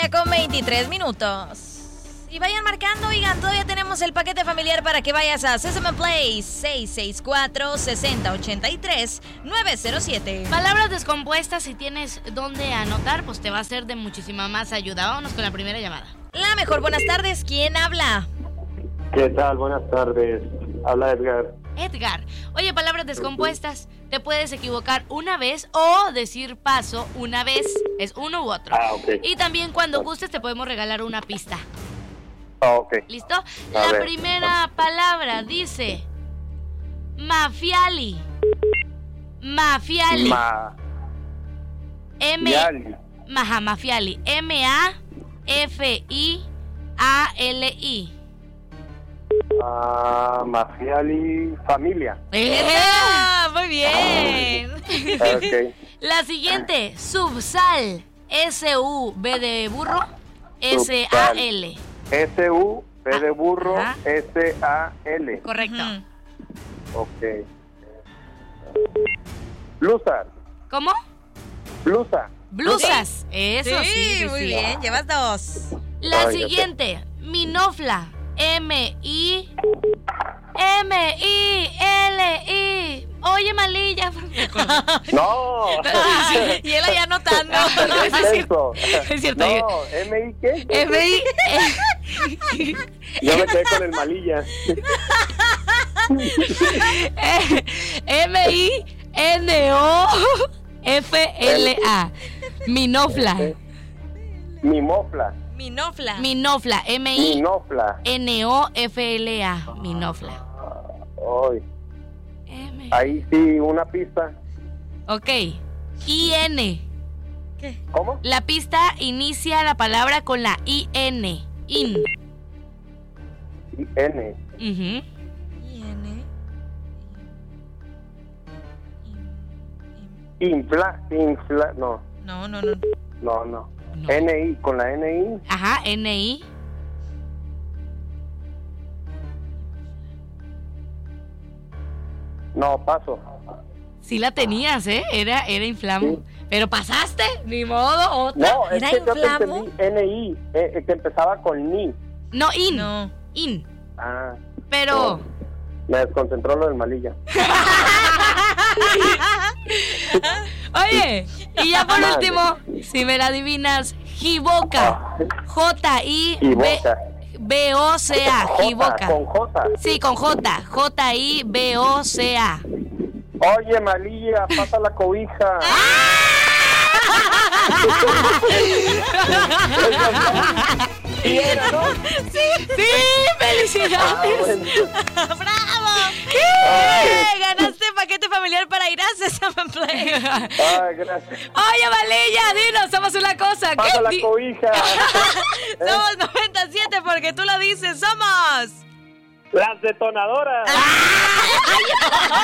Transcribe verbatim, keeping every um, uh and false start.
día con veintitrés minutos. Y vayan marcando, oigan, todavía tenemos el paquete familiar para que vayas a Sesame Place seis seis cuatro, seis cero ocho tres, nueve cero siete. Palabras descompuestas, si tienes dónde anotar, pues te va a ser de muchísima más ayuda. Vámonos con la primera llamada. La mejor, buenas tardes, ¿quién habla? ¿Qué tal? Buenas tardes. Habla Edgar. Edgar. Oye, palabras descompuestas, te puedes equivocar una vez o decir paso una vez, es uno u otro. Ah, ok. Y también cuando gustes te podemos regalar una pista. Ah, ok. ¿Listo? A La ver. primera palabra dice Mafiali. Mafiali. Ma... M Fiali. Maja, Mafiali. M A F I A L I. Ah, Mafiali. Familia. ¡Eh! Muy bien. Ah, ok. La siguiente, Subsal. S U B de burro, S A L. S U B de burro, Ajá. S A L. Correcto. Ujú. Ok. Blusa. ¿Cómo? Blusa. Blusas. Eso sí, Sí, sí, muy sí. bien, llevas dos. La Ay, ya siguiente, Minofla. M I M I L I. Oye, Malilla. No. Y él allá anotando. No, ¿Qué es es cierto. eso? Es cierto. No, ¿M I qué? M I Yo me quedé con el malilla. M I N O F L A. Minofla. Mimofla. Minofla. Minofla. M I Minofla. N O F L A. Minofla. Ay, M. ahí sí, una pista. Ok. I N. ¿Qué? ¿Cómo? La pista inicia la palabra con la I N. In. I N. Ujú. Viene. Infla, infla, no, No, no, no. no, no. No. N I, con la N I. Ajá, N I. No, paso. Sí la tenías, ¿eh? Era, era inflamo. Sí. Pero pasaste, ni modo, otra. No, es ¿Era que yo te inflamo? entendí N I, eh, eh, que empezaba con Ni. No, in. No. In. Ah, Pero. me desconcentró lo del malilla. Oye, y ya por Madre. último, si me la adivinas, Jiboca. J I B Jiboca. B O C A. J, Jiboca. con J. Sí, con J. J I B O C A. Oye, malilla, pasa la cobija. Sí, era, ¿no? Sí, felicidades. Ah, bueno. ¡Bravo! Ay. ¡Eh! Ganaste paquete familiar para ir a Sesame Place. Ay, gracias. Oye, Valilla, dinos, somos una cosa. Pasa ¿Qué la di- cobija. Somos noventa y siete porque tú lo dices. Somos. Las detonadoras. ¡Ay!